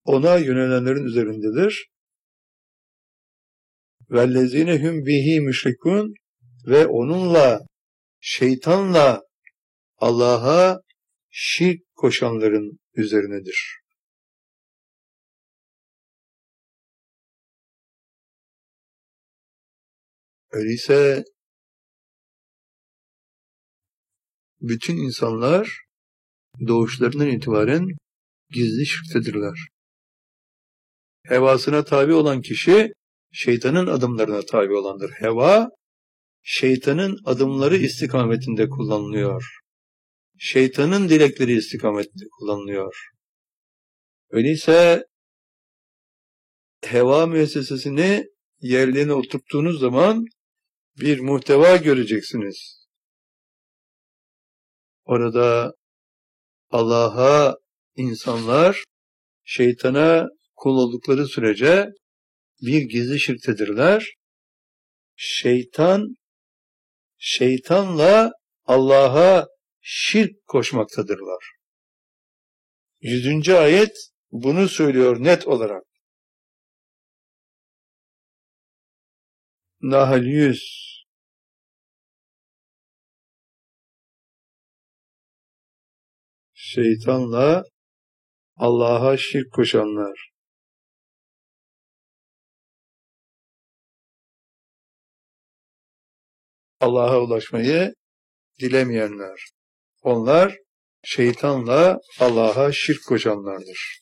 ona yönelenlerin üzerindedir. وَالَّذ۪ينَ هُمْ بِهِ مُشْرِكُونَ ve onunla, şeytanla Allah'a şirk koşanların üzerinedir. Öyleyse bütün insanlar doğuşlarından itibaren gizli şirktedirler. Hevasına tabi olan kişi şeytanın adımlarına tabi olandır. Heva, şeytanın adımları istikametinde kullanılıyor. Şeytanın dilekleri istikametinde kullanılıyor. Öyleyse heva müessesesini yerlerine oturttuğunuz zaman bir muhteva göreceksiniz. Orada Allah'a insanlar şeytana kul oldukları sürece bir gizli şirktedirler. Şeytanla Allah'a şirk koşmaktadırlar. 100. ayet bunu söylüyor net olarak. Nahl 100. Şeytanla Allah'a şirk koşanlar. Allah'a ulaşmayı dilemeyenler. Onlar şeytanla Allah'a şirk koşanlardır.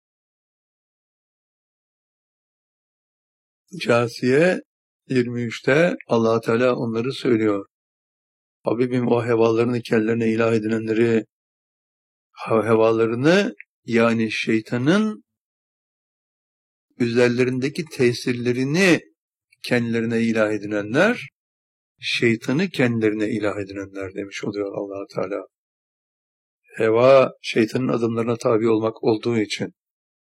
Câsiye 23'te Allah Teala onları söylüyor. Habibim o hevalarını kendilerine ilah edinenleri, hevalarını yani şeytanın üzerlerindeki tesirlerini kendilerine ilah edinenler, şeytanı kendilerine ilah edinenler demiş oluyor Allah Teala. Heva şeytanın adımlarına tabi olmak olduğu için.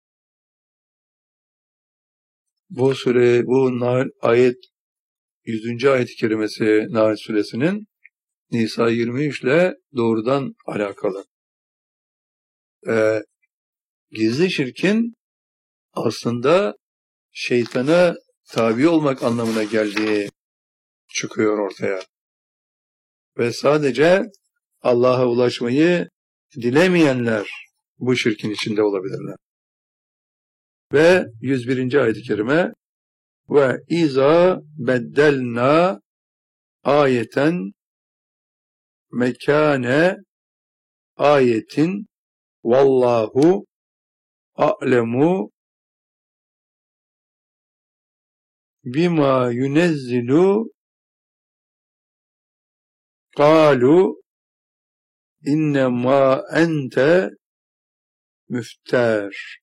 Bu sure, bu ayet 100. ayet-i kerimesi Nahl suresinin Nisa 23 ile doğrudan alakalı. Gizli şirkin aslında şeytana tabi olmak anlamına geldiği çıkıyor ortaya. Ve sadece Allah'a ulaşmayı dilemeyenler bu şirkin içinde olabilirler. Ve 101. ayet-i kerime ve iza beddelna ayeten mekane ayetin vallahu a'lemu bima yunezzilu kalu innema ente müfter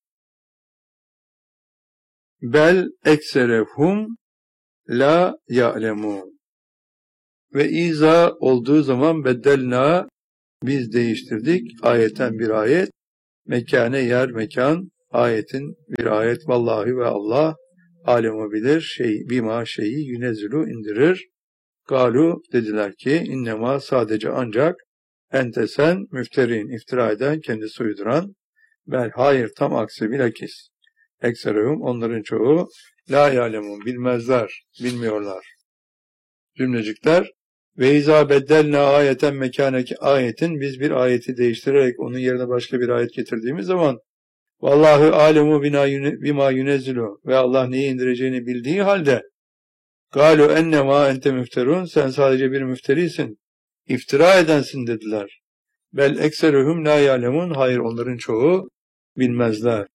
bel ekserehum la ya'lemun. Ve iza olduğu zaman beddelna biz değiştirdik. Ayeten bir ayet. Mekane yer mekan. Ayetin bir ayet. Vallahi ve Allah alemu bilir. Bima şeyi yunezzilu indirir. Galu dediler ki innema sadece ancak ente sen müfterin iftira eden kendisi uyduran. Bel hayır tam aksi bilakis. Ekserehum onların çoğu la ya'lemun bilmezler, bilmiyorlar. Cümlecikler ve izâ beddelnâ ayeten mekâneki ayetin biz bir ayeti değiştirerek onun yerine başka bir ayet getirdiğimiz zaman vallahu alemu bima yunezzilu ve Allah neyi indireceğini bildiği halde galu ennemâ ente müfterun sen sadece bir müfterisin, iftira edensin dediler. Bel ekseruhum la ya'lemun hayır onların çoğu bilmezler.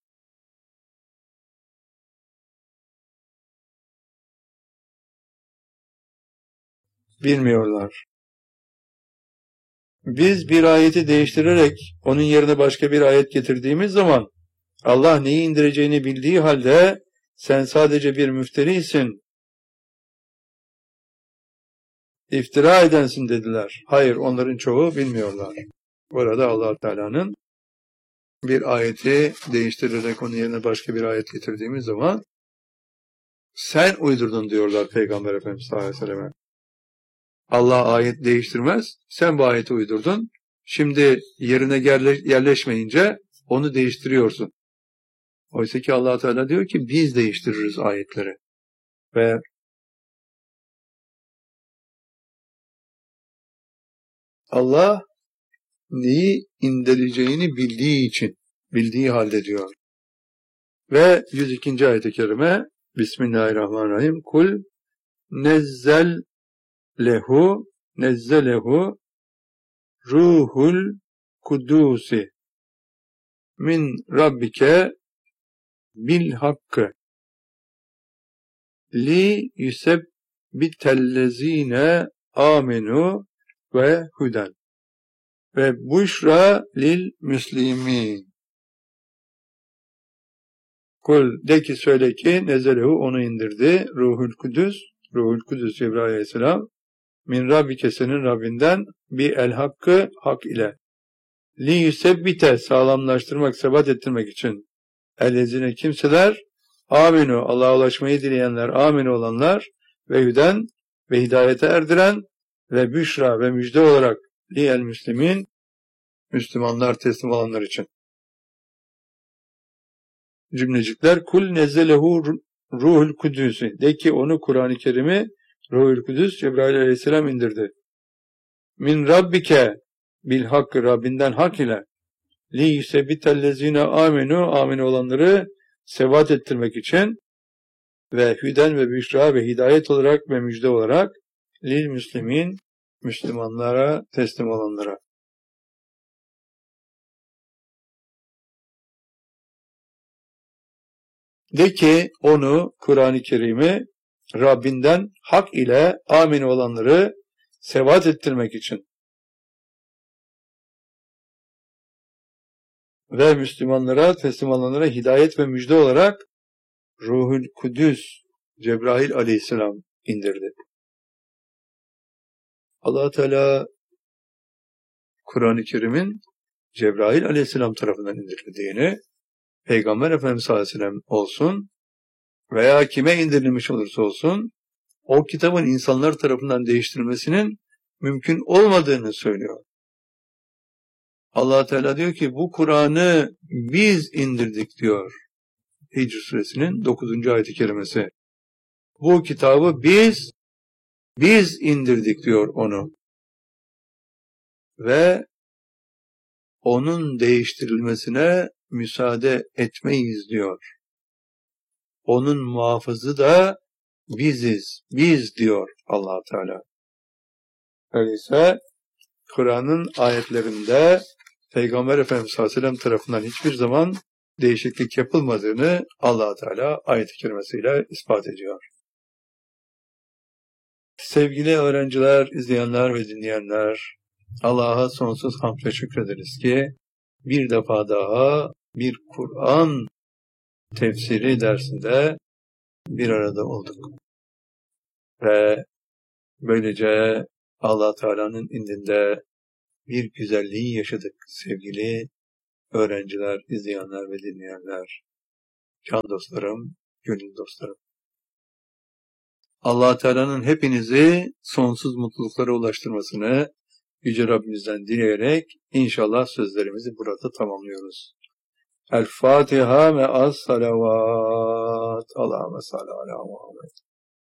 Bilmiyorlar. Biz bir ayeti değiştirerek onun yerine başka bir ayet getirdiğimiz zaman Allah neyi indireceğini bildiği halde sen sadece bir müfterisin, iftira edensin dediler. Hayır onların çoğu bilmiyorlar. Burada Allah Teala'nın bir ayeti değiştirerek onun yerine başka bir ayet getirdiğimiz zaman sen uydurdun diyorlar Peygamber Efendimiz sallallahu aleyhi ve selleme. Allah ayet değiştirmez. Sen bu ayeti uydurdun. Şimdi yerine yerleşmeyince onu değiştiriyorsun. Oysa ki Allah Teala diyor ki biz değiştiririz ayetleri. Ve Allah neyi indireceğini bildiği için, bildiği halde diyor. Ve 102. ayet-i kerime Bismillahirrahmanirrahim. Kul nezzelehu ruhul kudusi min rabbike bil hakkı li yusebbitellezine amenu ve huden ve buşra lil müslimin. Kul de ki söyle ki nezelehu onu indirdi ruhul kudüs Cebrail aleyhisselam min rabbike senin Rabbinden bi el hakkı hak ile li yusebbite sağlamlaştırmak, sebat ettirmek için ellezine kimseler aminu Allah'a ulaşmayı dileyenler, aminu olanlar ve hüden ve hidayete erdiren ve büşra ve müjde olarak li el müslimin Müslümanlar, teslim olanlar için. Cümlecikler kul nezzelehu ruhul kudüsü de ki onu Kur'an-ı Kerim'i Ruhul Kudüs Cebrail aleyhisselam indirdi. Min rabbike bil hakkı Rabbinden hak ile li yusebbitellezine amenu amin olanları sebat ettirmek için ve hüden ve büşra ve hidayet olarak ve müjde olarak lil müslimin Müslümanlara teslim olanlara. De ki onu Kur'an-ı Kerim'i Rabbinden hak ile amin olanları sebat ettirmek için ve Müslümanlara teslim olanlara hidayet ve müjde olarak Ruhul Kudüs Cebrail aleyhisselam indirdi. Allah Teala Kur'an-ı Kerim'in Cebrail aleyhisselam tarafından indirildiğini Peygamber Efendimiz sallallahu aleyhi ve sellem olsun veya kime indirilmiş olursa olsun o kitabın insanlar tarafından değiştirilmesinin mümkün olmadığını söylüyor. Allah Teala diyor ki bu Kur'an'ı biz indirdik diyor. Hicr suresinin 9. ayet-i kerimesi. Bu kitabı biz indirdik diyor onu. Ve onun değiştirilmesine müsaade etmeyiz diyor. Onun muhafızı da biziz, biz diyor Allah Teala. Öyleyse Kur'an'ın ayetlerinde Peygamber Efendimiz sallallahu aleyhi ve sellem tarafından hiçbir zaman değişiklik yapılmadığını Allah Teala ayet-i kerimesiyle ispat ediyor. Sevgili öğrenciler, izleyenler ve dinleyenler, Allah'a sonsuz hamd ve şükrederiz ki bir defa daha bir Kur'an tefsiri dersinde bir arada olduk. Ve böylece Allah Teala'nın indinde bir güzelliği yaşadık sevgili öğrenciler, izleyenler ve dinleyenler, can dostlarım, gönül dostlarım. Allah Teala'nın hepinizi sonsuz mutluluklara ulaştırmasını Yüce Rabbimizden dileyerek inşallah sözlerimizi burada tamamlıyoruz. El Fatiha ve as salavat. Allahümme salli ala Muhammed.